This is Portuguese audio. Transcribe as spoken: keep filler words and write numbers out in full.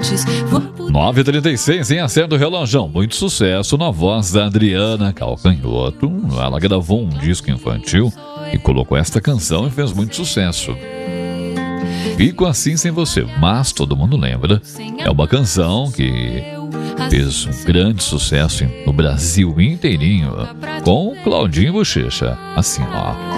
nove e trinta e seis, em Acerto Relojão. Muito sucesso na voz da Adriana Calcanhoto. Ela gravou um disco infantil e colocou esta canção e fez muito sucesso. Fico Assim Sem Você, mas todo mundo lembra. É uma canção que fez um grande sucesso no Brasil inteirinho, com Claudinho Bochecha. Assim, ó.